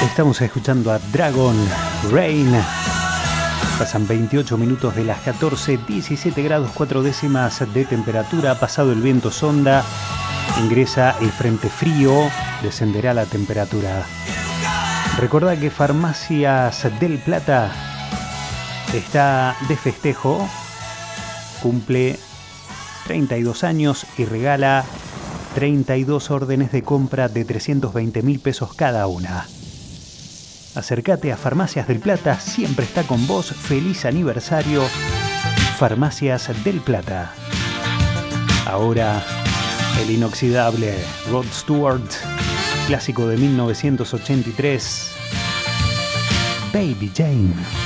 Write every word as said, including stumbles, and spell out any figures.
Estamos escuchando a Dragon Rain. Pasan veintiocho minutos de las catorce, diecisiete grados cuatro décimas de temperatura. Ha pasado el viento sonda, ingresa el frente frío, descenderá la temperatura. Recordá que Farmacias del Plata está de festejo, cumple treinta y dos años y regala treinta y dos órdenes de compra de trescientos veinte mil pesos cada una. Acércate a Farmacias del Plata, siempre está con vos. Feliz aniversario, Farmacias del Plata. Ahora, el inoxidable Rod Stewart, clásico de mil novecientos ochenta y tres, Baby Jane.